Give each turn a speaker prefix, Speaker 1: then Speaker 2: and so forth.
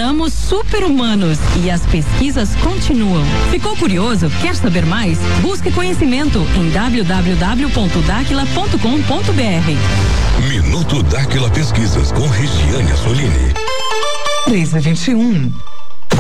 Speaker 1: tornamos super-humanos e as pesquisas continuam. Ficou curioso? Quer saber mais? Busque conhecimento em www.daquila.com.br.
Speaker 2: Minuto Dáquila Pesquisas com Regiane Assolini.
Speaker 3: 3:21.